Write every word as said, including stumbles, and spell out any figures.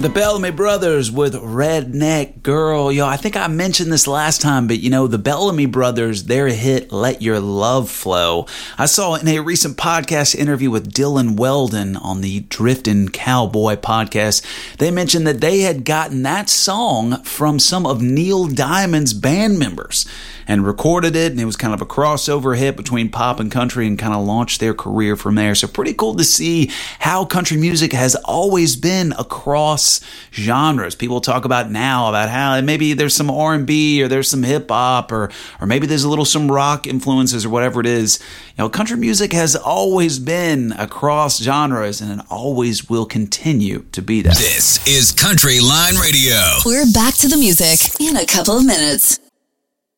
The Bellamy Brothers with Redneck Girl. Yo, I think I mentioned this last time, but you know, the Bellamy Brothers, their hit, Let Your Love Flow. I saw in a recent podcast interview with Dylan Weldon on the Driftin' Cowboy podcast, they mentioned that they had gotten that song from some of Neil Diamond's band members and recorded it, and it was kind of a crossover hit between pop and country and kind of launched their career from there. So pretty cool to see how country music has always been across genres. People talk about now about how maybe there's some R and B or there's some hip hop or or maybe there's a little some rock influences or whatever it is. You know, country music has always been across genres and it always will continue to be that. This is Country Line Radio. We're back to the music in a couple of minutes.